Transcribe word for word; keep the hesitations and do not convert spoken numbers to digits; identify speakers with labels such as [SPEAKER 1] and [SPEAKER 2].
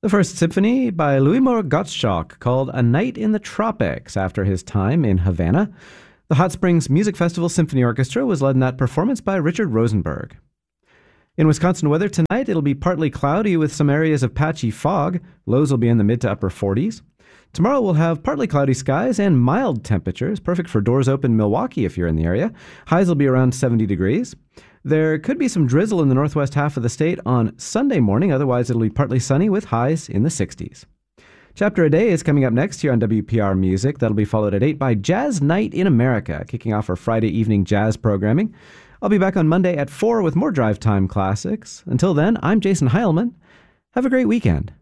[SPEAKER 1] The first symphony by Louis-Maure Gottschalk, called A Night in the Tropics, after his time in Havana. The Hot Springs Music Festival Symphony Orchestra was led in that performance by Richard Rosenberg. In Wisconsin weather tonight, it'll be partly cloudy with some areas of patchy fog. Lows will be in the mid to upper forties. Tomorrow we'll have partly cloudy skies and mild temperatures, perfect for doors open Milwaukee if you're in the area. Highs will be around seventy degrees. There could be some drizzle in the northwest half of the state on Sunday morning. Otherwise, it'll be partly sunny with highs in the sixties. Chapter a Day is coming up next here on W P R Music. That'll be followed at eight by Jazz Night in America, kicking off our Friday evening jazz programming. I'll be back on Monday at four with more Drive Time classics. Until then, I'm Jason Heilman. Have a great weekend.